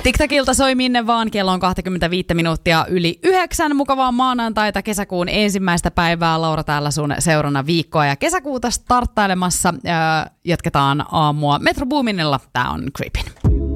TikTokilta soi minne vaan, kello on 25 minuuttia yli 9. Mukavaa maanantaita, kesäkuun ensimmäistä päivää. Laura täällä sun seurana viikkoa ja kesäkuuta starttailemassa. Jatketaan aamua Metro Boominilla. Tää on Creepin.